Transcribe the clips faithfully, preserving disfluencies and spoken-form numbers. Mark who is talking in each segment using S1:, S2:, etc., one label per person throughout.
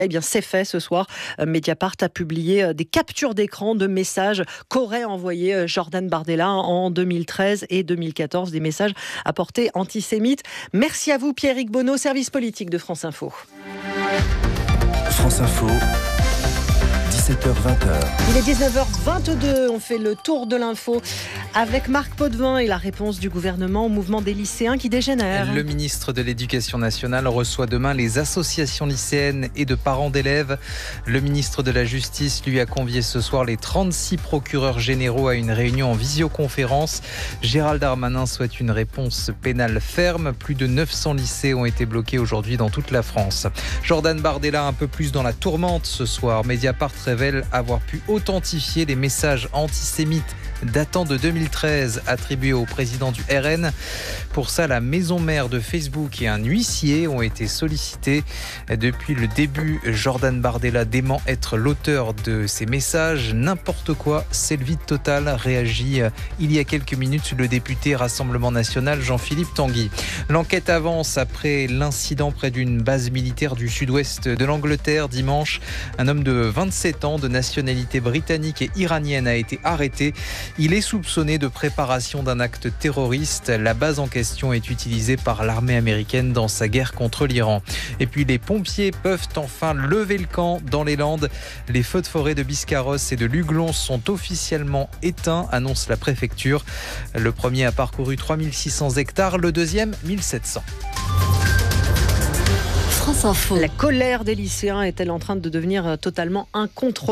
S1: Eh bien, c'est fait ce soir. Mediapart a publié des captures d'écran de messages qu'aurait envoyé Jordan Bardella en deux mille treize et deux mille quatorze, des messages à portée antisémite. Merci à vous, Pierrick Bonneau, service politique de France Info.
S2: France Info. dix-sept heures vingt.
S1: Il est dix-neuf heures vingt-deux, on fait le tour de l'info avec Marc Potvin et la réponse du gouvernement au mouvement des lycéens qui dégénèrent.
S3: Le ministre de l'Éducation nationale reçoit demain les associations lycéennes et de parents d'élèves. Le ministre de la Justice lui a convié ce soir les trente-six procureurs généraux à une réunion en visioconférence. Gérald Darmanin souhaite une réponse pénale ferme. Plus de neuf cents lycées ont été bloqués aujourd'hui dans toute la France. Jordan Bardella un peu plus dans la tourmente ce soir. Mediapart révèle avoir pu authentifier les messages antisémites datant de deux mille treize attribués au président du R N. Pour ça, la maison mère de Facebook et un huissier ont été sollicités. Depuis le début, Jordan Bardella dément être l'auteur de ces messages. N'importe quoi, c'est le vide total, réagit il y a quelques minutes le député Rassemblement National Jean-Philippe Tanguy. L'enquête avance après l'incident près d'une base militaire du sud-ouest de l'Angleterre dimanche. Un homme de vingt-sept ans de nationalité britannique et iranienne a été arrêté. Il est soupçonné de préparation d'un acte terroriste. La base en question est utilisée par l'armée américaine dans sa guerre contre l'Iran. Et puis les pompiers peuvent enfin lever le camp dans les Landes. Les feux de forêt de Biscarrosse et de Luglon sont officiellement éteints, annonce la préfecture. Le premier a parcouru trois mille six cents hectares, le deuxième mille sept cents.
S1: France Info. La colère des lycéens est-elle en train de devenir totalement incontrôlable ?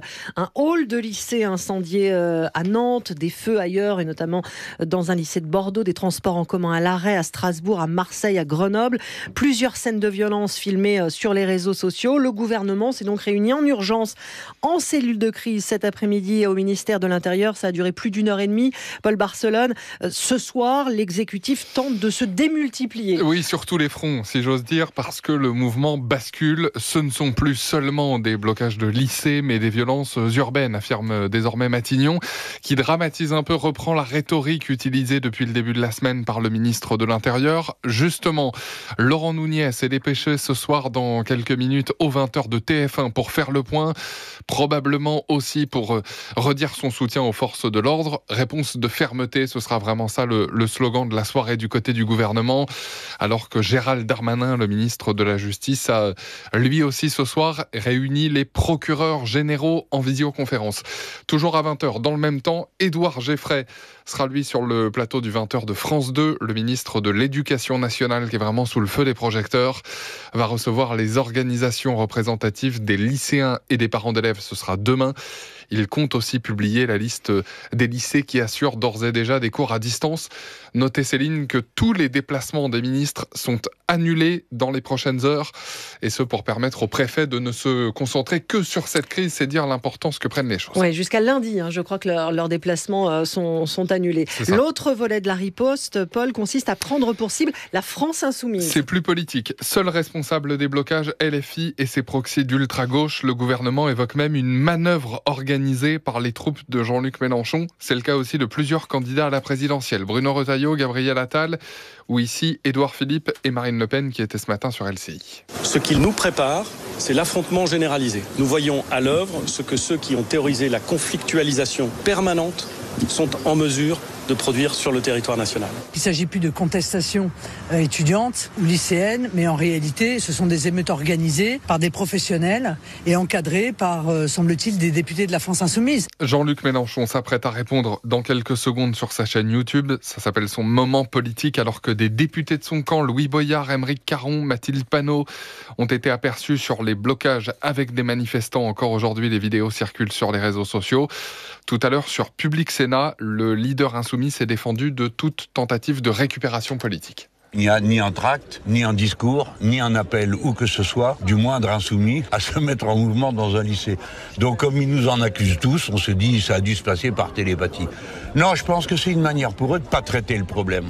S1: Un hall de lycée incendié à Nantes, des feux ailleurs et notamment dans un lycée de Bordeaux, des transports en commun à l'arrêt à Strasbourg, à Marseille, à Grenoble. Plusieurs scènes de violence filmées sur les réseaux sociaux. Le gouvernement s'est donc réuni en urgence en cellule de crise cet après-midi au ministère de l'Intérieur. Ça a duré plus d'une heure et demie. Paul Barcelone, ce soir, l'exécutif tente de se démultiplier.
S4: Oui, sur tous les fronts, si j'ose dire, parce que le mouvement bascule. Ce ne sont plus seulement des blocages de lycées, mais des violences urbaines, affirme désormais Matignon, qui dramatise un peu, reprend la rhétorique utilisée depuis le début de la semaine par le ministre de l'Intérieur. Justement, Laurent Nunez est dépêché ce soir dans quelques minutes aux vingt heures de T F un pour faire le point, probablement aussi pour redire son soutien aux forces de l'ordre. Réponse de fermeté, ce sera vraiment ça le, le slogan de la soirée du côté du gouvernement, alors que Gérald Darmanin, le ministre de la Justice, a lui aussi ce soir réuni les procureurs généraux en visioconférence. Toujours à vingt heures, dans le même temps, Édouard Geffray sera lui sur le plateau du vingt heures de France deux. Le ministre de l'Éducation nationale, qui est vraiment sous le feu des projecteurs, va recevoir les organisations représentatives des lycéens et des parents d'élèves. Ce sera demain. Il compte aussi publier la liste des lycées qui assurent d'ores et déjà des cours à distance. Notez, Céline, que tous les déplacements des ministres sont annulés dans les prochaines heures, et ce pour permettre au préfet de ne se concentrer que sur cette crise, c'est dire l'importance que prennent les choses.
S1: Oui, jusqu'à lundi, hein, je crois que leurs leur déplacements sont, sont annulés. L'autre volet de la riposte, Paul, consiste à prendre pour cible la France insoumise.
S4: C'est plus politique. Seul responsable des blocages, L F I et ses proxys d'ultra-gauche. Le gouvernement évoque même une manœuvre organisée par les troupes de Jean-Luc Mélenchon. C'est le cas aussi de plusieurs candidats à la présidentielle. Bruno Retailleau, Gabriel Attal, ou ici Édouard Philippe et Marine Le Pen qui étaient ce matin sur L C I.
S5: Ce qu'il nous prépare, c'est l'affrontement généralisé. Nous voyons à l'œuvre ce que ceux qui ont théorisé la conflictualisation permanente sont en mesure de produire sur le territoire national.
S6: Il ne s'agit plus de contestation étudiante ou lycéenne, mais en réalité, ce sont des émeutes organisées par des professionnels et encadrées par, euh, semble-t-il, des députés de la France insoumise.
S4: Jean-Luc Mélenchon s'apprête à répondre dans quelques secondes sur sa chaîne YouTube. Ça s'appelle son moment politique, alors que des députés de son camp, Louis Boyard, Aymeric Caron, Mathilde Panot, ont été aperçus sur les blocages avec des manifestants. Encore aujourd'hui, les vidéos circulent sur les réseaux sociaux. Tout à l'heure, sur Public Sénat, le leader insoumis s'est défendu de toute tentative de récupération politique.
S7: Il n'y a ni un tract, ni un discours, ni un appel où que ce soit, du moindre insoumis, à se mettre en mouvement dans un lycée. Donc comme ils nous en accusent tous, on se dit ça a dû se passer par télépathie. Non, je pense que c'est une manière pour eux de ne pas traiter le problème.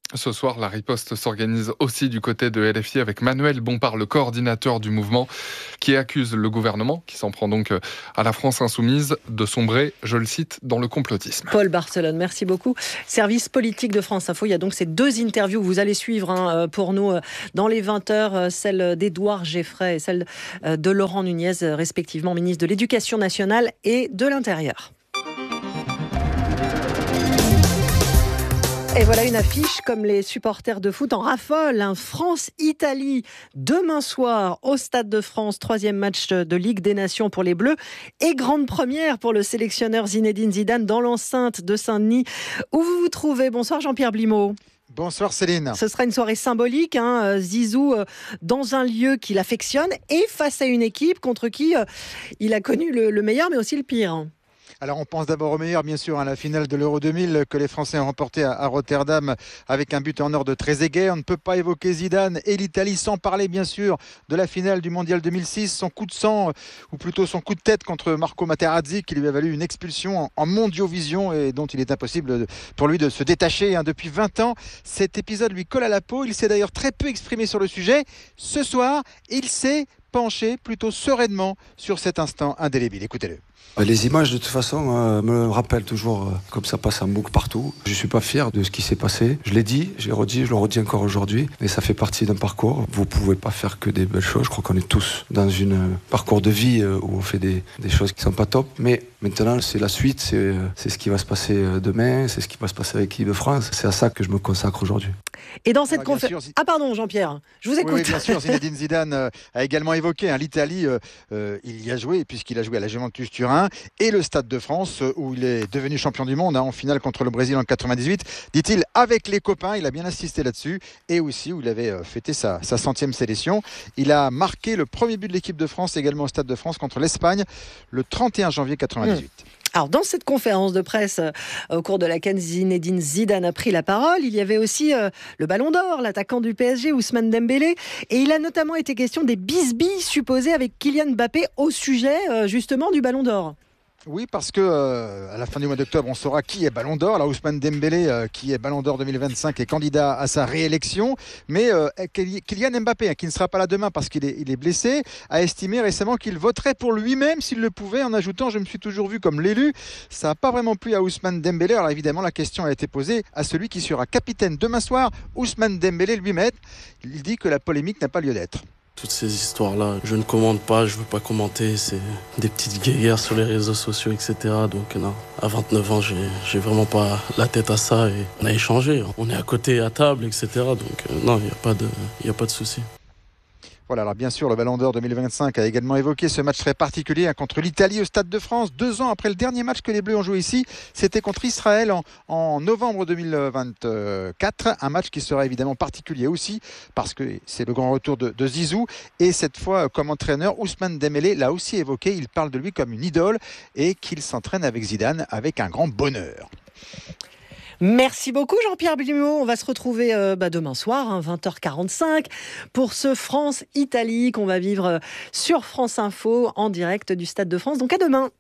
S4: Ce soir, la riposte s'organise aussi du côté de L F I avec Manuel Bompard, le coordinateur du mouvement, qui accuse le gouvernement, qui s'en prend donc à la France insoumise, de sombrer, je le cite, dans le complotisme.
S1: Paul Barcelone, merci beaucoup. Service politique de France Info, il y a donc ces deux interviews que vous allez suivre hein, pour nous dans les vingt heures, celle d'Édouard Geffray et celle de Laurent Nunez, respectivement ministre de l'Éducation nationale et de l'Intérieur. Et voilà une affiche comme les supporters de foot en raffolent. Hein. France-Italie, demain soir au Stade de France. Troisième match de Ligue des Nations pour les Bleus. Et grande première pour le sélectionneur Zinedine Zidane dans l'enceinte de Saint-Denis. Où vous vous trouvez ? Bonsoir Jean-Pierre Blimaud.
S8: Bonsoir Céline.
S1: Ce sera une soirée symbolique. Hein. Zizou euh, dans un lieu qu'il affectionne et face à une équipe contre qui euh, il a connu le, le meilleur mais aussi le pire.
S8: Alors on pense d'abord au meilleur, bien sûr, à la finale de l'Euro deux mille que les Français ont remporté à Rotterdam avec un but en or de Trezeguet. On ne peut pas évoquer Zidane et l'Italie sans parler, bien sûr, de la finale du Mondial deux mille six. Son coup de sang, ou plutôt son coup de tête contre Marco Materazzi, qui lui a valu une expulsion en Mondiovision et dont il est impossible pour lui de se détacher hein, depuis vingt ans. Cet épisode lui colle à la peau. Il s'est d'ailleurs très peu exprimé sur le sujet. Ce soir, il s'est penché plutôt sereinement sur cet instant indélébile. Écoutez-le.
S9: Les images de toute façon euh, me rappellent toujours euh, comme ça passe en boucle partout. Je suis pas fier de ce qui s'est passé. Je l'ai dit, j'ai redit, je le redis encore aujourd'hui. Mais ça fait partie d'un parcours. Vous pouvez pas faire que des belles choses. Je crois qu'on est tous dans un euh, parcours de vie euh, où on fait des, des choses qui sont pas top. Mais maintenant c'est la suite, c'est, euh, c'est ce qui va se passer demain, c'est ce qui va se passer avec l'équipe de France. C'est à ça que je me consacre aujourd'hui.
S1: Et dans cette conférence... Ah pardon Jean-Pierre, je vous écoute.
S8: Oui, oui bien sûr, Zinedine Zidane euh, a également évoqué hein, l'Italie, euh, euh, il y a joué puisqu'il a joué à la Juventus Turin et le Stade de France euh, où il est devenu champion du monde hein, en finale contre le Brésil en quatre-vingt-dix-huit, dit-il, avec les copains, il a bien insisté là-dessus, et aussi où il avait euh, fêté sa, sa centième sélection. Il a marqué le premier but de l'équipe de France également au Stade de France contre l'Espagne le trente et un janvier quatre-vingt-dix-huit. Mmh.
S1: Alors, dans cette conférence de presse euh, au cours de laquelle Zinedine Zidane a pris la parole, il y avait aussi euh, le Ballon d'Or, l'attaquant du P S G, Ousmane Dembélé. Et il a notamment été question des bisbilles supposées avec Kylian Mbappé au sujet euh, justement du Ballon d'Or.
S8: Oui, parce que euh, à la fin du mois d'octobre, on saura qui est Ballon d'Or. Là, Ousmane Dembélé, euh, qui est Ballon d'Or deux mille vingt-cinq, est candidat à sa réélection. Mais euh, Kylian Mbappé, hein, qui ne sera pas là demain parce qu'il est, il est blessé, a estimé récemment qu'il voterait pour lui-même s'il le pouvait, en ajoutant « Je me suis toujours vu comme l'élu ». Ça n'a pas vraiment plu à Ousmane Dembélé. Alors évidemment, la question a été posée à celui qui sera capitaine demain soir, Ousmane Dembélé lui-même. Il dit que la polémique n'a pas lieu d'être.
S10: Toutes ces histoires-là, je ne commande pas, je ne veux pas commenter, c'est des petites guéguerres sur les réseaux sociaux, et cetera. Donc non, à vingt-neuf ans, j'ai, j'ai vraiment pas la tête à ça et on a échangé, on est à côté à table, et cetera. Donc euh, non, il n'y a pas de, il n'y a pas de souci.
S8: Voilà, alors bien sûr, le Ballon d'Or deux mille vingt-cinq a également évoqué ce match très particulier hein, contre l'Italie au Stade de France, deux ans après le dernier match que les Bleus ont joué ici. C'était contre Israël en, en novembre deux mille vingt-quatre, un match qui sera évidemment particulier aussi parce que c'est le grand retour de, de Zizou. Et cette fois, comme entraîneur, Ousmane Dembélé l'a aussi évoqué. Il parle de lui comme une idole et qu'il s'entraîne avec Zidane avec un grand bonheur.
S1: Merci beaucoup Jean-Pierre Blimaud. On va se retrouver euh, bah, demain soir, hein, vingt heures quarante-cinq, pour ce France-Italie qu'on va vivre sur France Info en direct du Stade de France. Donc à demain.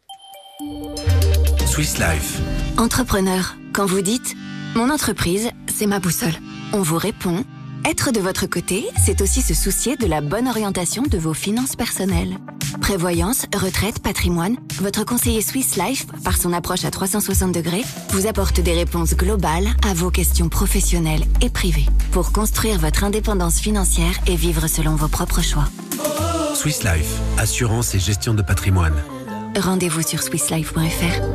S2: Swiss Life.
S11: Entrepreneur, quand vous dites « Mon entreprise, c'est ma boussole », on vous répond « Être de votre côté, c'est aussi se soucier de la bonne orientation de vos finances personnelles. » Prévoyance, retraite, patrimoine, votre conseiller Swiss Life, par son approche à trois cent soixante degrés, vous apporte des réponses globales à vos questions professionnelles et privées pour construire votre indépendance financière et vivre selon vos propres choix.
S2: Swiss Life, assurance et gestion de patrimoine.
S11: Rendez-vous sur swiss life point f r.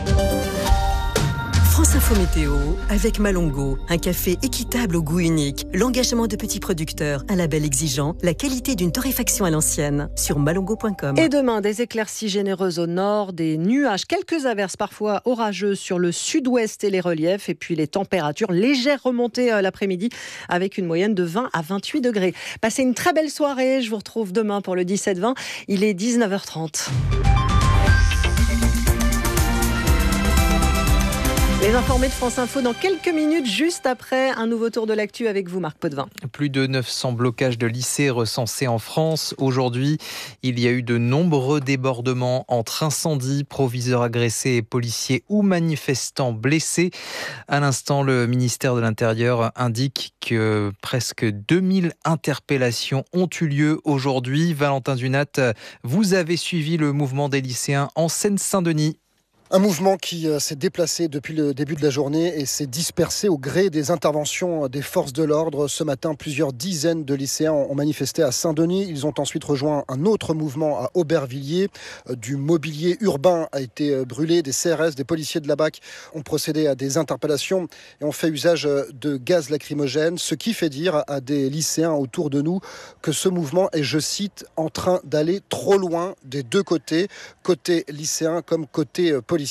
S12: France Info Météo avec Malongo, un café équitable au goût unique, l'engagement de petits producteurs, un label exigeant, la qualité d'une torréfaction à l'ancienne, sur malongo point com.
S1: Et demain, des éclaircies généreuses au nord, des nuages, quelques averses parfois orageuses sur le sud-ouest et les reliefs, et puis les températures légères remontées l'après-midi avec une moyenne de vingt à vingt-huit degrés. Passez une très belle soirée, je vous retrouve demain pour le dix-sept vingt, il est dix-neuf heures trente. Les Les informés de France Info dans quelques minutes, juste après un nouveau tour de l'actu avec vous, Marc Potvin.
S3: Plus de neuf cents blocages de lycées recensés en France. Aujourd'hui, il y a eu de nombreux débordements entre incendies, proviseurs agressés et policiers ou manifestants blessés. À l'instant, le ministère de l'Intérieur indique que presque deux mille interpellations ont eu lieu aujourd'hui. Valentin Dunat, vous avez suivi le mouvement des lycéens en Seine-Saint-Denis.
S13: Un mouvement qui s'est déplacé depuis le début de la journée et s'est dispersé au gré des interventions des forces de l'ordre. Ce matin, plusieurs dizaines de lycéens ont manifesté à Saint-Denis. Ils ont ensuite rejoint un autre mouvement à Aubervilliers. Du mobilier urbain a été brûlé, des C R S, des policiers de la B A C ont procédé à des interpellations et ont fait usage de gaz lacrymogène, ce qui fait dire à des lycéens autour de nous que ce mouvement est, je cite, en train d'aller trop loin des deux côtés, côté lycéen comme côté policier.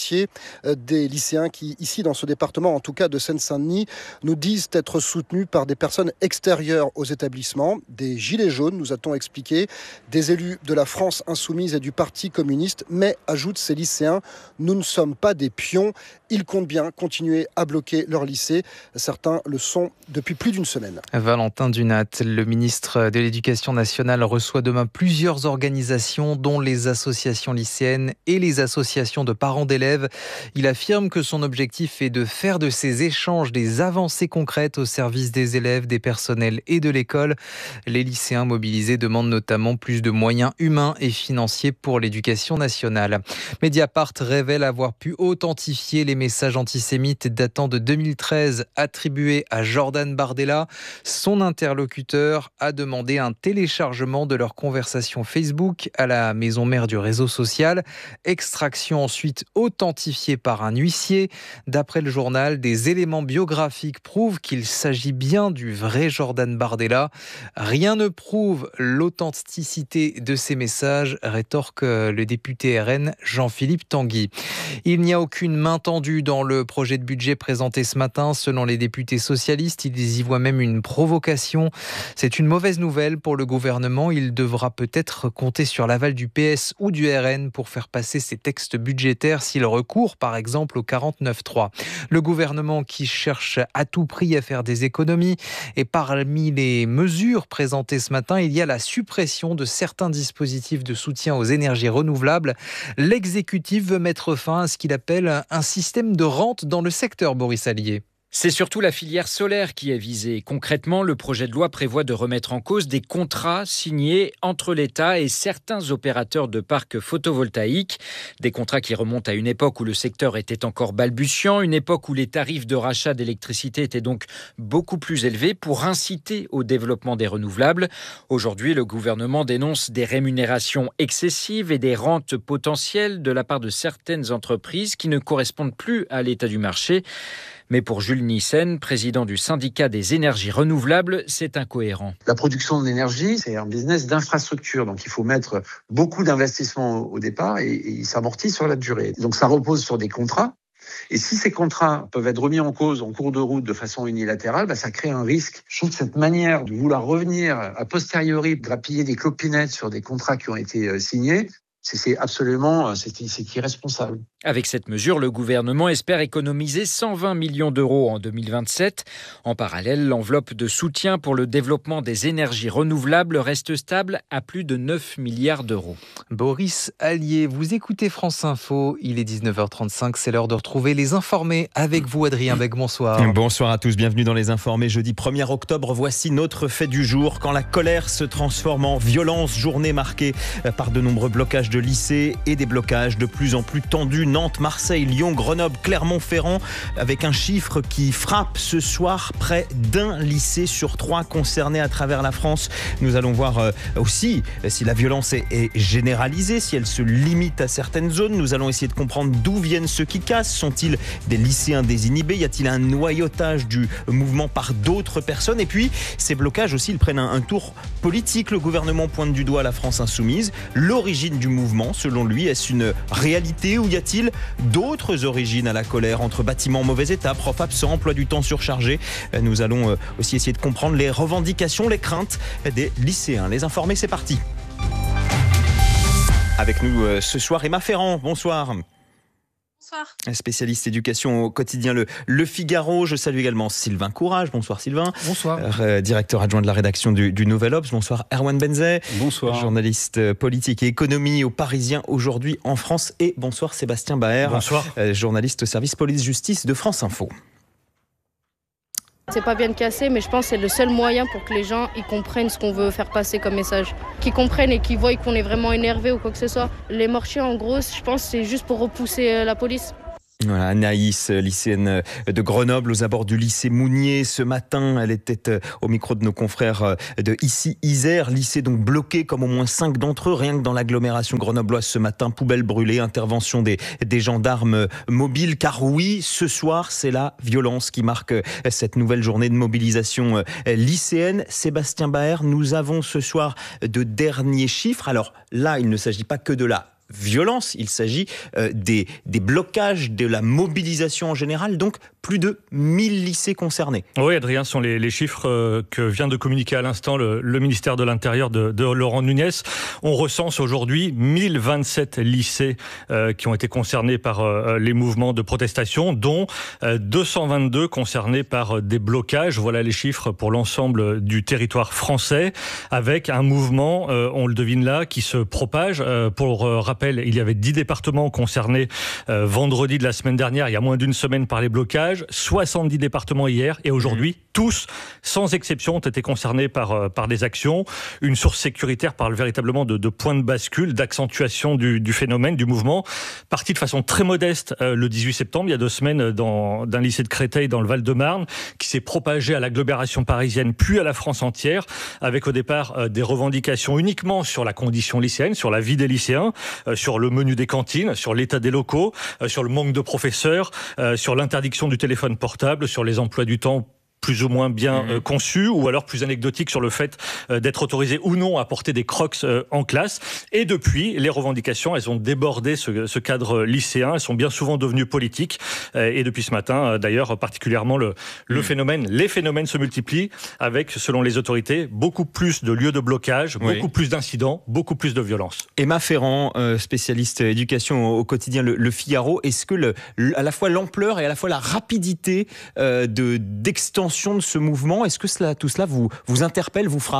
S13: Des lycéens qui, ici dans ce département, en tout cas de Seine-Saint-Denis, nous disent être soutenus par des personnes extérieures aux établissements, des gilets jaunes, nous a-t-on expliqué, des élus de la France insoumise et du Parti communiste, mais, ajoutent ces lycéens, nous ne sommes pas des pions, ils comptent bien continuer à bloquer leur lycée. Certains le sont depuis plus d'une semaine.
S3: Valentin Dunat, le ministre de l'Éducation nationale, reçoit demain plusieurs organisations, dont les associations lycéennes et les associations de parents d'élèves. Il affirme que son objectif est de faire de ces échanges des avancées concrètes au service des élèves, des personnels et de l'école. Les lycéens mobilisés demandent notamment plus de moyens humains et financiers pour l'éducation nationale. Mediapart révèle avoir pu authentifier les messages antisémites datant de deux mille treize attribués à Jordan Bardella. Son interlocuteur a demandé un téléchargement de leur conversation Facebook à la maison mère du réseau social. Extraction ensuite authentifiée par un huissier. D'après le journal, des éléments biographiques prouvent qu'il s'agit bien du vrai Jordan Bardella. Rien ne prouve l'authenticité de ces messages, rétorque le député R N Jean-Philippe Tanguy. Il n'y a aucune main tendue dans le projet de budget présenté ce matin. Selon les députés socialistes, ils y voient même une provocation. C'est une mauvaise nouvelle pour le gouvernement. Il devra peut-être compter sur l'aval du P S ou du R N pour faire passer ces textes budgétaires s'il recourt par exemple au quarante-neuf trois. Le gouvernement qui cherche à tout prix à faire des économies, et parmi les mesures présentées ce matin, il y a la suppression de certains dispositifs de soutien aux énergies renouvelables. L'exécutif veut mettre fin à ce qu'il appelle un système de rente dans le secteur, Boris Allier.
S14: C'est surtout la filière solaire qui est visée. Concrètement, le projet de loi prévoit de remettre en cause des contrats signés entre l'État et certains opérateurs de parcs photovoltaïques. Des contrats qui remontent à une époque où le secteur était encore balbutiant, une époque où les tarifs de rachat d'électricité étaient donc beaucoup plus élevés pour inciter au développement des renouvelables. Aujourd'hui, le gouvernement dénonce des rémunérations excessives et des rentes potentielles de la part de certaines entreprises qui ne correspondent plus à l'état du marché. Mais pour Jules Nissen, président du syndicat des énergies renouvelables, c'est incohérent.
S15: La production d'énergie, c'est un business d'infrastructure. Donc il faut mettre beaucoup d'investissements au départ et, et il s'amortit sur la durée. Donc ça repose sur des contrats. Et si ces contrats peuvent être remis en cause en cours de route de façon unilatérale, bah ça crée un risque. Je trouve que cette manière de vouloir revenir a posteriori, grappiller des clopinettes sur des contrats qui ont été signés, c'est absolument c'est, c'est irresponsable.
S14: Avec cette mesure, le gouvernement espère économiser cent vingt millions d'euros en deux mille vingt-sept. En parallèle, l'enveloppe de soutien pour le développement des énergies renouvelables reste stable à plus de neuf milliards d'euros.
S3: Boris Allier, vous écoutez France Info, il est dix-neuf heures trente-cinq, c'est l'heure de retrouver les informés avec vous, Adrien Beck, bonsoir.
S16: Bonsoir à tous, bienvenue dans les informés. Jeudi premier octobre, voici notre fait du jour. Quand la colère se transforme en violence, journée marquée par de nombreux blocages de lycées et des blocages de plus en plus tendus. Nantes, Marseille, Lyon, Grenoble, Clermont-Ferrand, avec un chiffre qui frappe ce soir, près d'un lycée sur trois concernés à travers la France. Nous allons voir aussi si la violence est, est généralisée, si elle se limite à certaines zones. Nous allons essayer de comprendre d'où viennent ceux qui cassent. Sont-ils des lycéens désinhibés? Y a-t-il un noyautage du mouvement par d'autres personnes? Et puis, ces blocages aussi, ils prennent un, un tour politique. Le gouvernement pointe du doigt la France insoumise. L'origine du mouvement, selon lui, est-ce une réalité ou y a-t-il d'autres origines à la colère entre bâtiments en mauvais état, profs absents, emploi du temps surchargé? Nous allons aussi essayer de comprendre les revendications, les craintes des lycéens. Les informés, c'est parti. Avec nous ce soir, Emma Ferrand, bonsoir.
S17: Bonsoir.
S16: Spécialiste éducation au quotidien Le, Le Figaro. Je salue également Sylvain Courage. Bonsoir Sylvain.
S18: Bonsoir.
S16: Euh, directeur adjoint de la rédaction du, du Nouvel Obs. Bonsoir Erwan Benzet.
S18: Bonsoir.
S16: Journaliste politique et économie au Parisien aujourd'hui en France. Et bonsoir Sébastien Baer.
S18: Bonsoir.
S16: Euh, journaliste au service police-justice de France Info.
S17: C'est pas bien de casser, mais je pense que c'est le seul moyen pour que les gens ils comprennent ce qu'on veut faire passer comme message. Qu'ils comprennent et qu'ils voient qu'on est vraiment énervé ou quoi que ce soit. Les mortiers, en gros, je pense que c'est juste pour repousser la police.
S16: Voilà, Anaïs, lycéenne de Grenoble, aux abords du lycée Mounier. Ce matin, elle était au micro de nos confrères de Ici Isère, lycée donc bloqué comme au moins cinq d'entre eux, rien que dans l'agglomération grenobloise ce matin. Poubelles brûlées, intervention des, des gendarmes mobiles. Car oui, ce soir, c'est la violence qui marque cette nouvelle journée de mobilisation lycéenne. Sébastien Baer, nous avons ce soir de derniers chiffres. Alors là, il ne s'agit pas que de la violence, il s'agit euh, des, des blocages, de la mobilisation en général, donc plus de mille lycées concernés.
S18: Oui, Adrien, ce sont les, les chiffres euh, que vient de communiquer à l'instant le, le ministère de l'Intérieur de, de Laurent Nunez. On recense aujourd'hui mille vingt-sept lycées euh, qui ont été concernés par euh, les mouvements de protestation, dont euh, deux cent vingt-deux concernés par euh, des blocages. Voilà les chiffres pour l'ensemble du territoire français, avec un mouvement, euh, on le devine là, qui se propage. Euh, pour euh, rappel, il y avait dix départements concernés euh, vendredi de la semaine dernière, il y a moins d'une semaine par les blocages, soixante-dix départements hier, et aujourd'hui, mmh. tous, sans exception, ont été concernés par, euh, par des actions. Une source sécuritaire parle véritablement de, de point de bascule, d'accentuation du, du phénomène, du mouvement, parti de façon très modeste euh, le dix-huit septembre, il y a deux semaines, dans, d'un lycée de Créteil dans le Val-de-Marne, qui s'est propagé à l'agglomération parisienne, puis à la France entière, avec au départ euh, des revendications uniquement sur la condition lycéenne, sur la vie des lycéens, euh, sur le menu des cantines, sur l'état des locaux, euh, sur le manque de professeurs, euh, sur l'interdiction du téléphone portable, sur les emplois du temps plus ou moins bien euh, conçu, ou alors plus anecdotique sur le fait euh, d'être autorisé ou non à porter des crocs euh, en classe. Et depuis, les revendications, elles ont débordé ce, ce cadre lycéen, elles sont bien souvent devenues politiques. Euh, et depuis ce matin, euh, d'ailleurs, particulièrement, le, le mmh. phénomène, les phénomènes se multiplient avec, selon les autorités, beaucoup plus de lieux de blocage, oui. beaucoup plus d'incidents, beaucoup plus de violence.
S16: Emma Ferrand, euh, spécialiste éducation au, au quotidien Le, le Figaro, est-ce que le, à la fois l'ampleur et à la fois la rapidité euh, de, d'extension de ce mouvement, est-ce que cela, tout cela vous, vous interpelle, vous frappe ?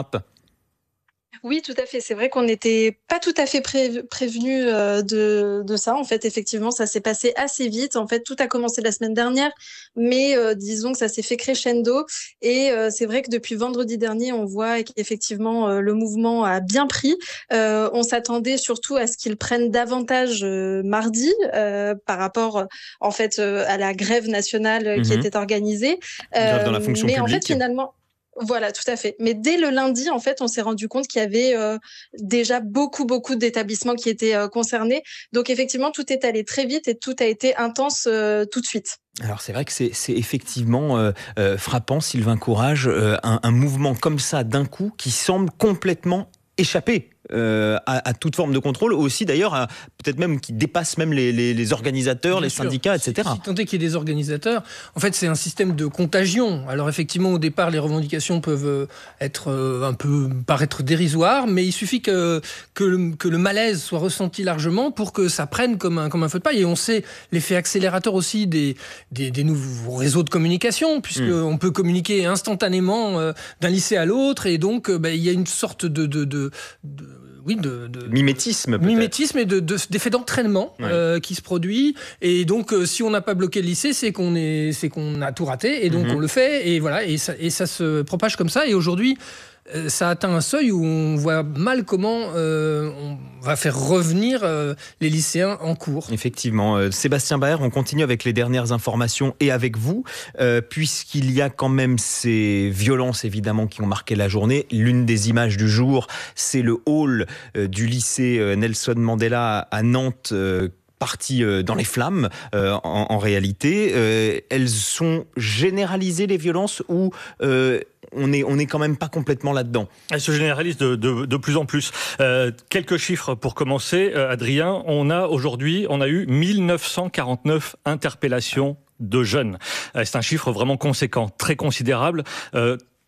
S17: Oui, tout à fait. C'est vrai qu'on n'était pas tout à fait pré- prévenu euh, de, de ça. En fait, effectivement, ça s'est passé assez vite. En fait, tout a commencé la semaine dernière, mais euh, disons que ça s'est fait crescendo. Et euh, c'est vrai que depuis vendredi dernier, on voit qu'effectivement, euh, le mouvement a bien pris. Euh, on s'attendait surtout à ce qu'il prenne davantage euh, mardi euh, par rapport, en fait, euh, à la grève nationale euh, mmh. qui était organisée.
S16: Euh, grève dans la fonction
S17: mais
S16: publique.
S17: En fait, finalement... Voilà, tout à fait. Mais dès le lundi, en fait, on s'est rendu compte qu'il y avait euh, déjà beaucoup, beaucoup d'établissements qui étaient euh, concernés. Donc, effectivement, tout est allé très vite et tout a été intense euh, tout de suite.
S16: Alors c'est vrai que c'est, c'est effectivement euh, euh, frappant, Sylvain Courage, euh, un, un mouvement comme ça d'un coup qui semble complètement échapper euh, à, à toute forme de contrôle, aussi d'ailleurs à, peut-être même qui dépasse même les, les, les organisateurs, Bien les sûr. syndicats, et cetera.
S19: Si, si tant est qu'il y ait des organisateurs, en fait c'est un système de contagion. Alors effectivement au départ les revendications peuvent être euh, un peu paraître dérisoires, mais il suffit que, que, le, que le malaise soit ressenti largement pour que ça prenne comme un, comme un feu de paille. Et on sait l'effet accélérateur aussi des, des, des nouveaux réseaux de communication, puisqu'on mmh. peut communiquer instantanément euh, d'un lycée à l'autre, et donc euh, bah, il y a une sorte de, de, de, de oui, de, de
S16: mimétisme, peut-être.
S19: mimétisme et de, de, d'effet d'entraînement ouais. euh, qui se produit. Et donc, euh, si on n'a pas bloqué le lycée, c'est qu'on est, c'est qu'on a tout raté. Et donc, mm-hmm. on le fait. Et voilà. Et ça, et ça se propage comme ça. Et aujourd'hui, euh, ça atteint un seuil où on voit mal comment euh, on va faire revenir euh, les lycéens en cours.
S16: Effectivement. Euh, Sébastien Baer, on continue avec les dernières informations et avec vous, euh, puisqu'il y a quand même ces violences, évidemment, qui ont marqué la journée. L'une des images du jour, c'est le hall euh, du lycée euh, Nelson Mandela à Nantes, euh, partie dans les flammes euh, en, en réalité. Euh, elles sont généralisées, les violences, ou euh, on est, on est quand même pas complètement là-dedans?
S18: Elles se généralisent de, de, de plus en plus. Euh, quelques chiffres pour commencer, euh, Adrien. On a aujourd'hui, on a eu mille neuf cent quarante-neuf interpellations de jeunes. Euh, c'est un chiffre vraiment conséquent, très considérable. Euh,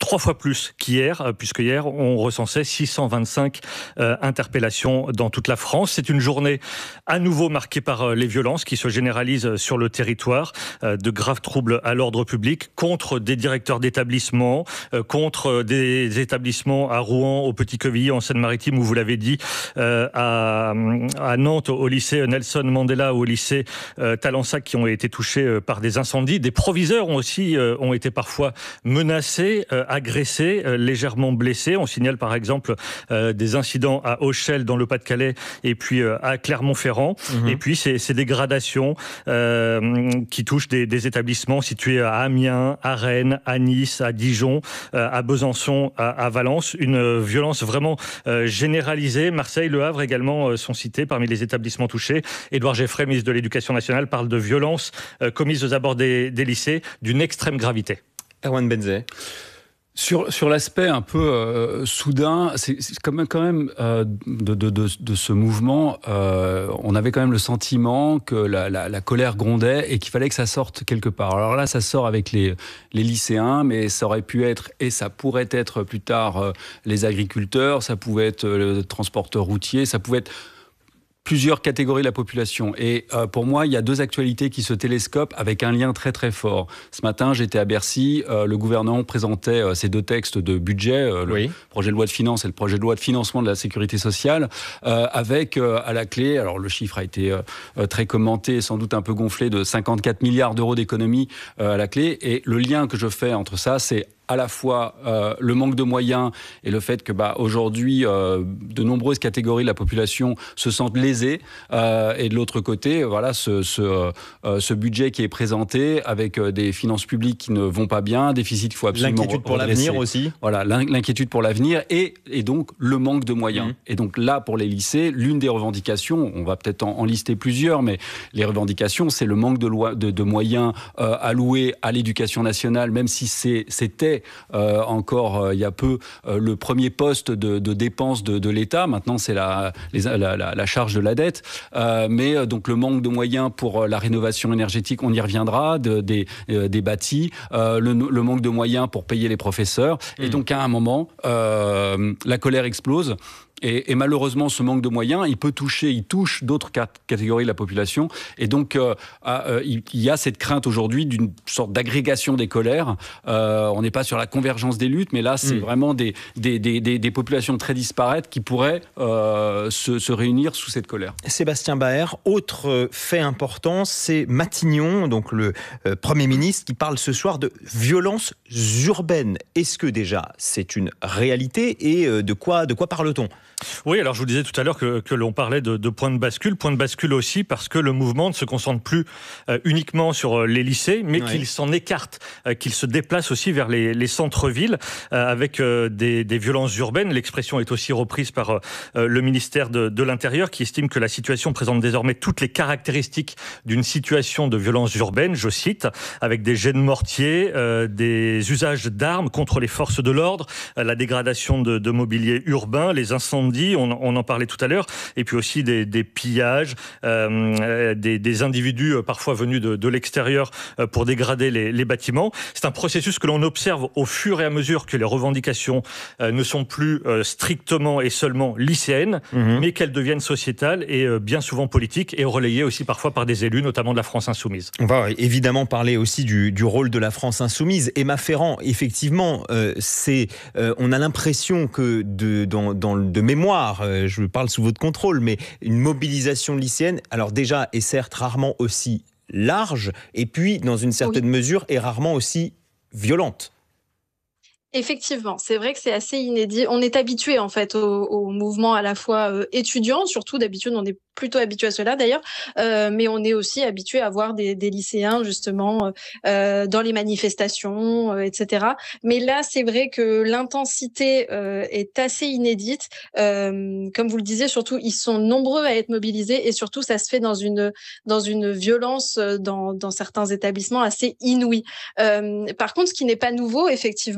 S18: trois fois plus qu'hier, puisque hier, on recensait six cent vingt-cinq euh, interpellations dans toute la France. C'est une journée à nouveau marquée par euh, les violences qui se généralisent sur le territoire, euh, de graves troubles à l'ordre public contre des directeurs d'établissements, euh, contre des établissements à Rouen, au Petit-Quevilly, en Seine-Maritime, où vous l'avez dit, euh, à, à Nantes, au lycée Nelson Mandela, ou au lycée euh, Talensac, qui ont été touchés euh, par des incendies. Des proviseurs ont aussi euh, ont été parfois menacés, euh, agressés, euh, légèrement blessés. On signale par exemple euh, des incidents à Auchel dans le Pas-de-Calais et puis euh, à Clermont-Ferrand. Mmh. Et puis ces, ces dégradations euh, qui touchent des, des établissements situés à Amiens, à Rennes, à Nice, à Dijon, euh, à Besançon, à, à Valence. Une violence vraiment euh, généralisée. Marseille, Le Havre également euh, sont cités parmi les établissements touchés. Édouard Geffray, ministre de l'Éducation nationale, parle de violences euh, commises aux abords des, des lycées d'une extrême gravité.
S16: Erwan Benzet.
S20: Sur, sur l'aspect un peu euh, soudain, c'est, c'est quand même, quand même euh, de, de, de, de ce mouvement, euh, on avait quand même le sentiment que la, la, la colère grondait et qu'il fallait que ça sorte quelque part. Alors là, ça sort avec les, les lycéens, mais ça aurait pu être, et ça pourrait être plus tard, euh, les agriculteurs, ça pouvait être le transporteur routier, ça pouvait être plusieurs catégories de la population. Et euh, pour moi, il y a deux actualités qui se télescopent avec un lien très très fort. Ce matin, j'étais à Bercy, euh, le gouvernement présentait euh, ces deux textes de budget, euh, le oui. projet de loi de finances et le projet de loi de financement de la sécurité sociale, euh, avec euh, à la clé, alors le chiffre a été euh, très commenté, sans doute un peu gonflé, de cinquante-quatre milliards d'euros d'économies euh, à la clé. Et le lien que je fais entre ça, c'est à la fois euh, le manque de moyens et le fait que bah, aujourd'hui, euh, de nombreuses catégories de la population se sentent lésées. Euh, et de l'autre côté, voilà, ce, ce, euh, ce budget qui est présenté avec euh, des finances publiques qui ne vont pas bien, déficit qu'il faut absolument
S16: L'inquiétude pour redresser. L'avenir aussi.
S20: Voilà, l'inquiétude pour l'avenir et, et donc le manque de moyens. Mmh. Et donc là, pour les lycées, l'une des revendications, on va peut-être en, en lister plusieurs, mais les revendications, c'est le manque de, loi, de, de moyens euh, alloués à l'éducation nationale, même si c'est, c'était Euh, encore euh, il y a peu euh, le premier poste de, de dépenses de, de l'État. Maintenant, c'est la, les, la, la, la charge de la dette. Euh, mais euh, donc le manque de moyens pour euh, la rénovation énergétique, on y reviendra, de, des, euh, des bâtis, euh, le, le manque de moyens pour payer les professeurs. Mmh. Et donc à un moment, euh, la colère explose. Et, et malheureusement, ce manque de moyens, il peut toucher, il touche d'autres catégories de la population. Et donc, euh, euh, il y a cette crainte aujourd'hui d'une sorte d'agrégation des colères. Euh, on n'est pas sur la convergence des luttes, mais là, c'est mmh. vraiment des, des, des, des, des populations très disparates qui pourraient euh, se, se réunir sous cette colère.
S16: Sébastien Baer, autre fait important, c'est Matignon, donc le euh, Premier ministre, qui parle ce soir de violences urbaines. Est-ce que déjà, c'est une réalité et euh, de quoi, de quoi parle-t-on ?
S18: Oui, alors je vous disais tout à l'heure que, que l'on parlait de, de point de bascule. Point de bascule aussi parce que le mouvement ne se concentre plus euh, uniquement sur les lycées, mais ouais. qu'il s'en écarte, euh, qu'il se déplace aussi vers les, les centres-villes euh, avec euh, des, des violences urbaines. L'expression est aussi reprise par euh, le ministère de, de l'Intérieur qui estime que la situation présente désormais toutes les caractéristiques d'une situation de violence urbaine, je cite, avec des jets de mortier, euh, des usages d'armes contre les forces de l'ordre, euh, la dégradation de, de mobilier urbain, les incendies, on, on en parlait tout à l'heure, et puis aussi des, des pillages, euh, des, des individus euh, parfois venus de, de l'extérieur euh, pour dégrader les, les bâtiments. C'est un processus que l'on observe au fur et à mesure que les revendications euh, ne sont plus euh, strictement et seulement lycéennes, mmh. mais qu'elles deviennent sociétales et euh, bien souvent politiques et relayées aussi parfois par des élus, notamment de la France Insoumise.
S16: On va évidemment parler aussi du, du rôle de la France Insoumise. Emma Ferrand, effectivement, euh, c'est, euh, on a l'impression que de, dans, dans, de mémoire, je parle sous votre contrôle, mais une mobilisation lycéenne, alors déjà, est certes rarement aussi large, et puis, dans une certaine oui. mesure, est rarement aussi violente.
S17: Effectivement, c'est vrai que c'est assez inédit. On est habitué en fait au, au mouvement à la fois euh, étudiant, surtout d'habitude on est plutôt habitué à cela d'ailleurs, euh, mais on est aussi habitué à voir des, des lycéens justement euh, dans les manifestations, euh, et cetera. Mais là, c'est vrai que l'intensité euh, est assez inédite. Euh, comme vous le disiez, surtout ils sont nombreux à être mobilisés et surtout ça se fait dans une dans une violence dans dans certains établissements assez inouïe. Euh, par contre, ce qui n'est pas nouveau, effectivement. Euh,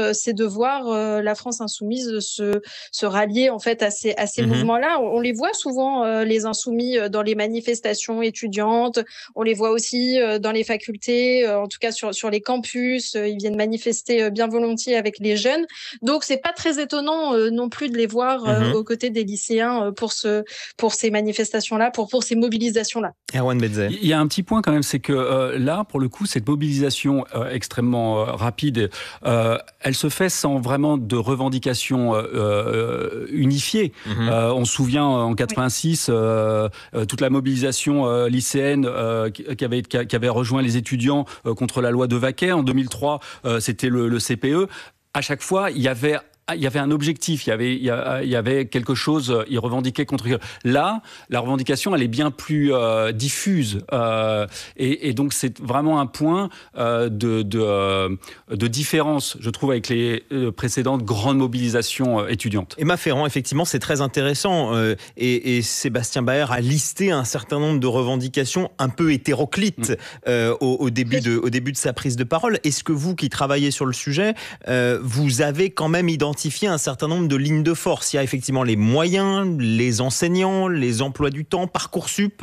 S17: euh, c'est de voir euh, la France insoumise se, se rallier en fait à ces, à ces mmh. mouvements-là. On, on les voit souvent, euh, les insoumis, euh, dans les manifestations étudiantes. On les voit aussi euh, dans les facultés, euh, en tout cas sur, sur les campus. Euh, ils viennent manifester euh, bien volontiers avec les jeunes. Donc, c'est pas très étonnant euh, non plus de les voir euh, mmh. aux côtés des lycéens euh, pour, ce, pour ces manifestations-là, pour, pour ces mobilisations-là.
S16: Erwan Betzey.
S20: Il y a un petit point quand même, c'est que euh, là, pour le coup, cette mobilisation euh, extrêmement euh, rapide, euh, elle se fait sans vraiment de revendications euh, unifiées. Mmh. Euh, on se souvient en quatre-vingt-six, oui. euh, toute la mobilisation euh, lycéenne euh, qui, avait, qui avait rejoint les étudiants euh, contre la loi de Vaquet. En deux mille trois, euh, c'était le, le C P E. À chaque fois, il y avait il y avait un objectif, il y avait, il y avait quelque chose, ils revendiquaient contre... Là, la revendication, elle est bien plus euh, diffuse. Euh, et, et donc, c'est vraiment un point euh, de, de, euh, de différence, je trouve, avec les euh, précédentes grandes mobilisations euh, étudiantes.
S16: Emma Ferrand, effectivement, c'est très intéressant. Euh, et, et Sébastien Baer a listé un certain nombre de revendications un peu hétéroclites mmh. euh, au, au, début de, au début de sa prise de parole. Est-ce que vous, qui travaillez sur le sujet, euh, vous avez quand même identifié un certain nombre de lignes de force? Il y a effectivement les moyens, les enseignants, les emplois du temps, Parcoursup.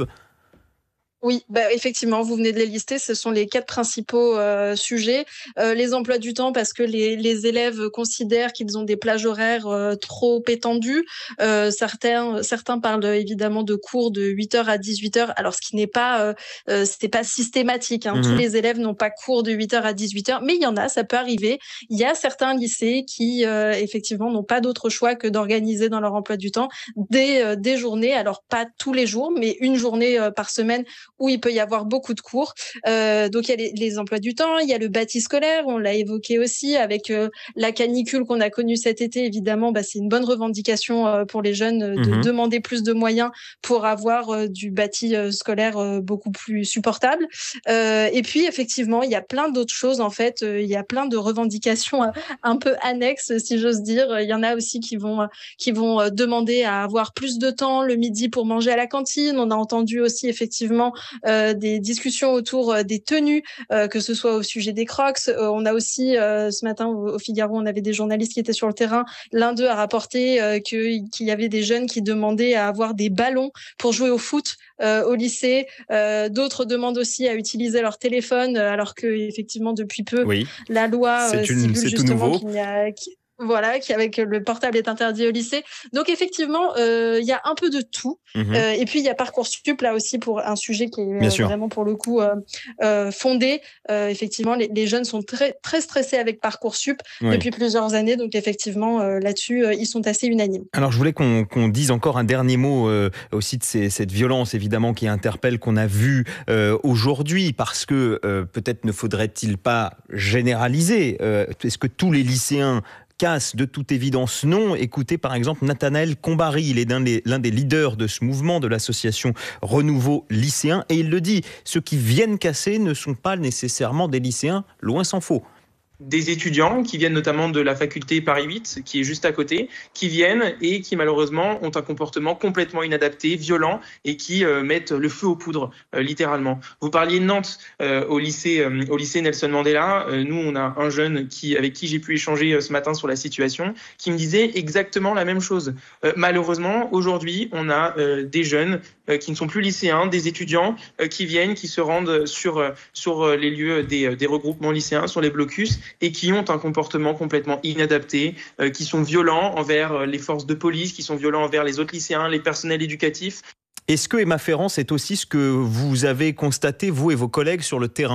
S17: Oui, bah effectivement, vous venez de les lister, ce sont les quatre principaux euh, sujets. Euh, les emplois du temps, parce que les, les élèves considèrent qu'ils ont des plages horaires euh, trop étendues. Euh, certains, certains parlent évidemment de cours de huit heures à dix-huit heures, alors ce qui n'est pas, euh, euh, c'était pas systématique. Hein. Mmh. Tous les élèves n'ont pas cours de huit heures à dix-huit heures, mais il y en a, ça peut arriver. Il y a certains lycées qui, euh, effectivement, n'ont pas d'autre choix que d'organiser dans leur emploi du temps des, euh, des journées, alors pas tous les jours, mais une journée euh, par semaine où il peut y avoir beaucoup de cours. Euh, donc, il y a les, les emplois du temps, il y a le bâti scolaire, on l'a évoqué aussi, avec euh, la canicule qu'on a connue cet été, évidemment, bah, c'est une bonne revendication euh, pour les jeunes euh, de mmh. demander plus de moyens pour avoir euh, du bâti euh, scolaire euh, beaucoup plus supportable. Euh, et puis, effectivement, il y a plein d'autres choses, en fait. Euh, il y a plein de revendications euh, un peu annexes, si j'ose dire. Il y en a aussi qui vont, euh, qui vont euh, demander à avoir plus de temps le midi pour manger à la cantine. On a entendu aussi, effectivement, Euh, des discussions autour euh, des tenues, euh, que ce soit au sujet des Crocs. Euh, on a aussi, euh, ce matin au, au Figaro, on avait des journalistes qui étaient sur le terrain. L'un d'eux a rapporté euh, que, qu'il y avait des jeunes qui demandaient à avoir des ballons pour jouer au foot euh, au lycée. Euh, d'autres demandent aussi à utiliser leur téléphone, alors que effectivement depuis peu, oui. la loi euh, stipule justement qu'il n'y a... Qu'il... Voilà, qui avec le portable est interdit au lycée. Donc effectivement, il euh, y a un peu de tout. Mmh. Euh, et puis il y a Parcoursup là aussi pour un sujet qui est euh, vraiment pour le coup euh, euh, fondé. Euh, effectivement, les, les jeunes sont très très stressés avec Parcoursup oui. depuis plusieurs années. Donc effectivement, euh, là-dessus, euh, ils sont assez unanimes.
S16: Alors je voulais qu'on, qu'on dise encore un dernier mot euh, aussi de ces, cette violence évidemment qui interpelle, qu'on a vu euh, aujourd'hui, parce que euh, peut-être ne faudrait-il pas généraliser. Euh, est-ce que tous les lycéens casse? De toute évidence, non. Écoutez par exemple Nathanaël Combary, il est l'un des, l'un des leaders de ce mouvement de l'association Renouveau Lycéen, et il le dit, ceux qui viennent casser ne sont pas nécessairement des lycéens, loin s'en faut.
S21: Des étudiants qui viennent notamment de la faculté Paris huit, qui est juste à côté, qui viennent et qui malheureusement ont un comportement complètement inadapté, violent, et qui euh, mettent le feu aux poudres, euh, littéralement. Vous parliez de Nantes, euh, au lycée, euh, au lycée Nelson Mandela. Euh, nous, on a un jeune qui, avec qui j'ai pu échanger euh, ce matin sur la situation, qui me disait exactement la même chose. Euh, malheureusement, aujourd'hui, on a euh, des jeunes euh, qui ne sont plus lycéens, des étudiants euh, qui viennent, qui se rendent sur euh, sur les lieux des, des regroupements lycéens, sur les blocus, et qui ont un comportement complètement inadapté, euh, qui sont violents envers les forces de police, qui sont violents envers les autres lycéens, les personnels éducatifs.
S16: Est-ce que, Emma Ferrand, c'est aussi ce que vous avez constaté, vous et vos collègues, sur le terrain ?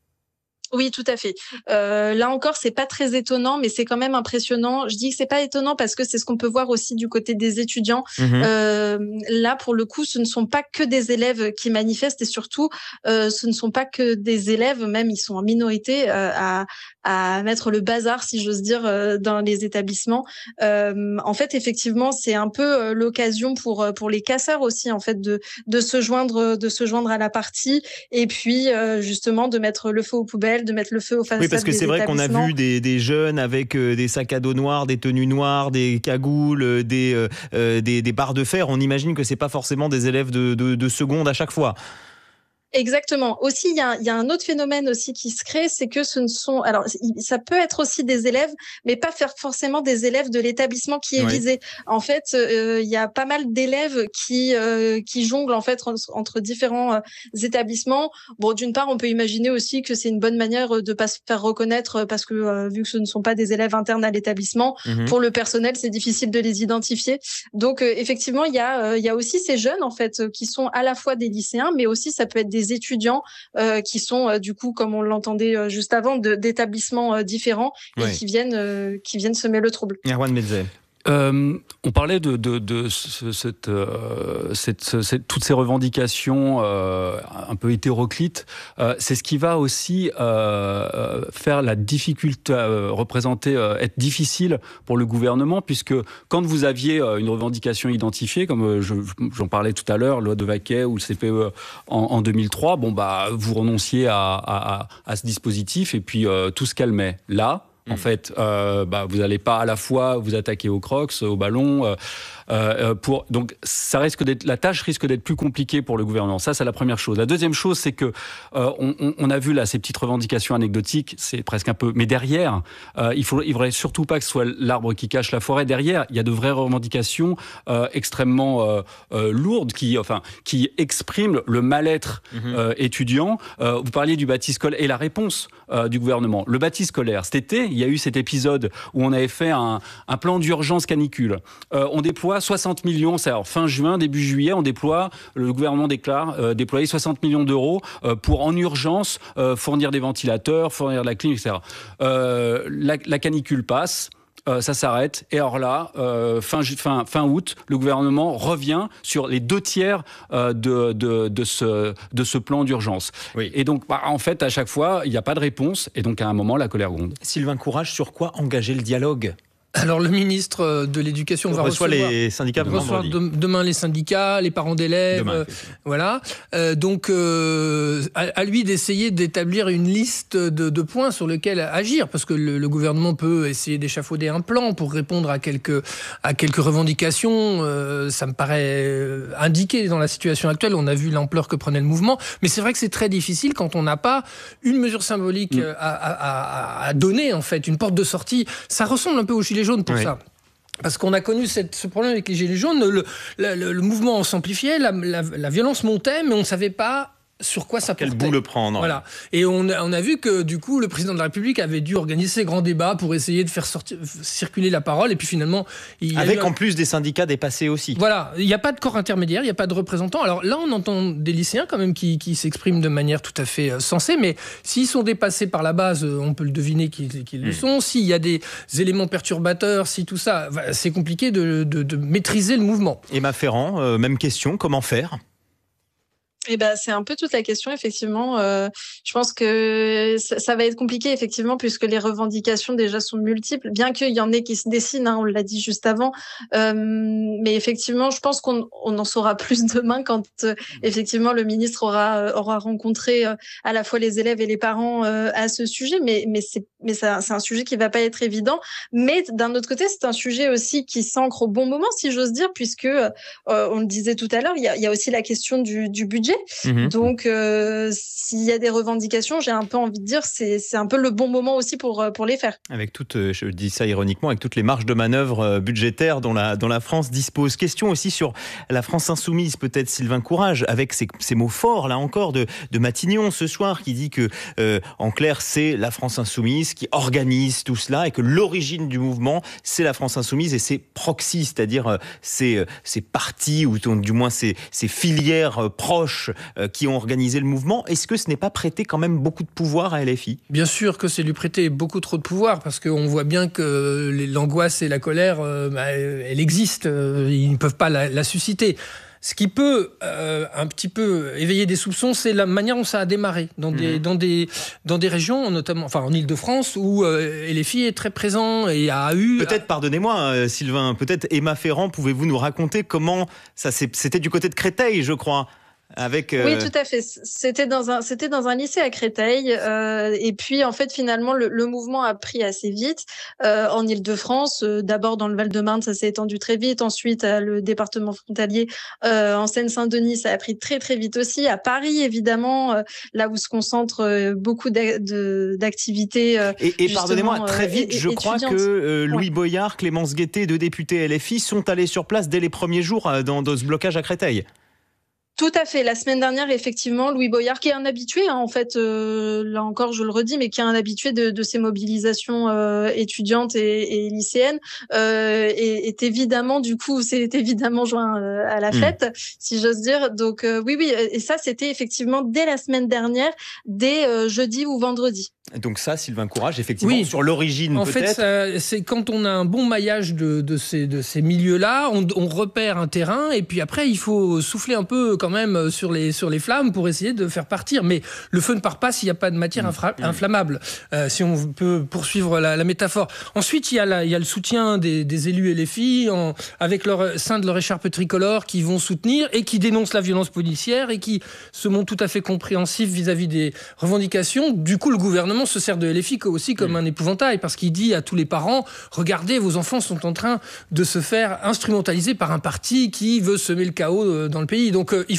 S17: Oui, tout à fait. Euh, là encore, c'est pas très étonnant, mais c'est quand même impressionnant. Je dis que c'est pas étonnant parce que c'est ce qu'on peut voir aussi du côté des étudiants. Mmh. Euh, là, pour le coup, ce ne sont pas que des élèves qui manifestent, et surtout, euh, ce ne sont pas que des élèves, même ils sont en minorité, euh, à, à mettre le bazar, si j'ose dire, euh, dans les établissements. Euh, en fait, effectivement, c'est un peu euh, l'occasion pour pour les casseurs aussi, en fait, de de se joindre de se joindre à la partie, et puis euh, justement de mettre le feu aux poubelles, de mettre le feu aux façades des établissements.
S16: Oui, parce que c'est vrai qu'on a vu des, des jeunes avec euh, des sacs à dos noirs, des tenues noires, des cagoules, euh, des, euh, des, des barres de fer. On imagine que c'est pas forcément des élèves de, de, de seconde à chaque fois.
S17: Exactement. Aussi, il y a, il y a un autre phénomène aussi qui se crée, c'est que ce ne sont, alors ça peut être aussi des élèves, mais pas faire forcément des élèves de l'établissement qui est
S5: Oui.
S17: visé. En fait, euh, il y a pas mal d'élèves qui euh, qui jonglent en fait entre différents euh, établissements. Bon, d'une part, on peut imaginer aussi que c'est une bonne manière de pas se faire reconnaître parce que euh, vu que ce ne sont pas des élèves internes à l'établissement,
S5: Mhm.
S17: pour le personnel, c'est difficile de les identifier. Donc euh, effectivement, il y a euh, il y a aussi ces jeunes en fait qui sont à la fois des lycéens, mais aussi ça peut être des étudiants euh, qui sont euh, du coup, comme on l'entendait euh, juste avant, de, d'établissements euh, différents et
S16: Ouais.
S17: qui viennent euh, qui viennent semer le trouble.
S16: Erwan Mezze.
S20: Euh, on parlait de, de, de ce, cette, euh, cette, cette, toutes ces revendications euh, un peu hétéroclites. Euh, c'est ce qui va aussi euh, faire la difficulté, euh, représenter, euh, être difficile pour le gouvernement, puisque quand vous aviez une revendication identifiée, comme je, j'en parlais tout à l'heure, loi de Vaquet ou le C P E en, en deux mille trois, bon bah vous renonciez à, à, à ce dispositif et puis euh, tout se calmait. Là, en fait, euh, bah, vous n'allez pas à la fois vous attaquer aux crocs, au ballon. Euh, euh, pour, donc, ça risque d'être, la tâche risque d'être plus compliquée pour le gouvernement. Ça, c'est la première chose. La deuxième chose, c'est que euh, on, on a vu là ces petites revendications anecdotiques, c'est presque un peu. Mais derrière, euh, il faut, il faudrait surtout pas que ce soit l'arbre qui cache la forêt. Derrière, il y a de vraies revendications euh, extrêmement euh, euh, lourdes qui, enfin, qui expriment le mal-être mmh. euh, étudiant. Euh, vous parliez du bâti scolaire et la réponse euh, du gouvernement. Le bâti scolaire, cet été, il y a eu cet épisode où on avait fait un, un plan d'urgence canicule. Euh, on déploie soixante millions, c'est alors fin juin, début juillet, on déploie, le gouvernement déclare euh, déployer soixante millions d'euros euh, pour en urgence euh, fournir des ventilateurs, fournir de la clim, et cetera. Euh, la, la canicule passe. Euh, ça s'arrête et alors là, euh, fin, fin, fin août, le gouvernement revient sur les deux tiers euh, de, de, de, ce, de ce plan d'urgence. Oui. Et donc, bah, en fait, à chaque fois, il n'y a pas de réponse et donc à un moment, la colère gronde.
S16: Sylvain Courage, sur quoi engager le dialogue ?
S19: Alors le ministre de l'Éducation va
S16: reçoit
S19: recevoir
S16: les syndicats
S19: reçoit de, demain les syndicats, les parents d'élèves, euh, voilà. Euh, donc euh, à, à lui d'essayer d'établir une liste de, de points sur lesquels agir, parce que le, le gouvernement peut essayer d'échafauder un plan pour répondre à quelques à quelques revendications. Euh, ça me paraît indiqué dans la situation actuelle. On a vu l'ampleur que prenait le mouvement, mais c'est vrai que c'est très difficile quand on n'a pas une mesure symbolique mmh. à, à, à, à donner en fait, une porte de sortie. Ça ressemble un peu aux gilets jaunes pour oui. ça. Parce qu'on a connu cette, ce problème avec les gilets jaunes, le, le, le, le mouvement s'amplifiait, la, la, la violence montait, mais on ne savait pas sur quoi ça portait.
S16: Quel bout le prendre.
S19: Voilà. Et on a, on a vu que, du coup, le président de la République avait dû organiser ces grands débats pour essayer de faire sortir, circuler la parole. Et puis finalement... Il
S16: Avec
S19: un...
S16: en plus des syndicats dépassés aussi.
S19: Voilà. Il n'y a pas de corps intermédiaire, il n'y a pas de représentants. Alors là, on entend des lycéens quand même qui, qui s'expriment de manière tout à fait sensée. Mais s'ils sont dépassés par la base, on peut le deviner qu'ils, qu'ils mmh. le sont. S'il y a des éléments perturbateurs, si tout ça... C'est compliqué de, de, de maîtriser le mouvement.
S16: Emma Ferrand, euh, même question, comment faire ?
S17: Eh ben, c'est un peu toute la question, effectivement. Euh, je pense que ça, ça va être compliqué, effectivement, puisque les revendications déjà sont multiples, bien qu'il y en ait qui se dessinent, hein, on l'a dit juste avant. Euh, mais effectivement, je pense qu'on on en saura plus demain quand, euh, effectivement, le ministre aura, euh, aura rencontré euh, à la fois les élèves et les parents euh, à ce sujet. Mais, mais, c'est, mais ça, c'est un sujet qui va pas être évident. Mais d'un autre côté, c'est un sujet aussi qui s'ancre au bon moment, si j'ose dire, puisque, euh, on le disait tout à l'heure, il y a, il y a aussi la question du, du budget. Mmh. Donc, euh, s'il y a des revendications, j'ai un peu envie de dire c'est c'est un peu le bon moment aussi pour pour les faire.
S16: Avec toutes, je dis ça ironiquement, avec toutes les marges de manœuvre budgétaires dont la dont la France dispose. Question aussi sur la France insoumise, peut-être Sylvain Courage, avec ces, ces mots forts là encore de de Matignon ce soir qui dit que euh, en clair c'est la France insoumise qui organise tout cela et que l'origine du mouvement c'est la France insoumise et ses proxys, c'est-à-dire euh, ces ces partis ou du moins ces ces filières euh, proches qui ont organisé le mouvement. Est-ce que ce n'est pas prêter quand même beaucoup de pouvoir à L F I ?
S19: Bien sûr que c'est lui prêter beaucoup trop de pouvoir, parce qu'on voit bien que l'angoisse et la colère, euh, bah, elle existe, ils ne peuvent pas la, la susciter. Ce qui peut euh, un petit peu éveiller des soupçons, c'est la manière dont ça a démarré dans des, mmh. dans des, dans des régions, notamment enfin en Île-de-France, où euh, L F I est très présent et a eu...
S16: Peut-être, pardonnez-moi euh, Sylvain, peut-être Emma Ferrand, pouvez-vous nous raconter comment ça s'est... C'était du côté de Créteil, je crois. Avec, euh...
S17: Oui, tout à fait. C'était dans un, c'était dans un lycée à Créteil. Euh, et puis, en fait, finalement, le, le mouvement a pris assez vite euh, en Île-de-France. Euh, d'abord, dans le Val-de-Marne, ça s'est étendu très vite. Ensuite, à le département frontalier, euh, en Seine-Saint-Denis, ça a pris très, très vite aussi. À Paris, évidemment, euh, là où se concentrent euh, beaucoup d'a- de, d'activités. Euh,
S16: et et pardonnez-moi, très vite, euh, je crois que euh, Louis ouais. Boyard, Clémence Guettet, deux députés L F I, sont allés sur place dès les premiers jours euh, dans, dans ce blocage à Créteil.
S17: Tout à fait. La semaine dernière, effectivement, Louis Boyard, qui est un habitué, hein, en fait, euh, là encore, je le redis, mais qui est un habitué de, de ces mobilisations euh, étudiantes et, et lycéennes, euh, est, est évidemment, du coup, c'est évidemment joint euh, à la fête, mmh. si j'ose dire. Donc euh, oui, oui, et ça, c'était effectivement dès la semaine dernière, dès euh, jeudi ou vendredi.
S16: Donc ça, Sylvain Courage, effectivement, oui. sur l'origine
S19: en
S16: peut-être.
S19: En fait, ça, c'est quand on a un bon maillage de, de ces, de ces milieux-là, on, on repère un terrain, et puis après, il faut souffler un peu quand même sur les, sur les flammes pour essayer de faire partir. Mais le feu ne part pas s'il n'y a pas de matière infra- mmh. inflammable, euh, si on peut poursuivre la, la métaphore. Ensuite, il y a, la, il y a le soutien des, des élus L F I, en, avec leur sein de leur écharpe tricolore, qui vont soutenir et qui dénoncent la violence policière et qui se montrent tout à fait compréhensifs vis-à-vis des revendications. Du coup, le gouvernement se sert de L F I aussi comme mmh. un épouvantail, parce qu'il dit à tous les parents, regardez, vos enfants sont en train de se faire instrumentaliser par un parti qui veut semer le chaos dans le pays. Donc euh,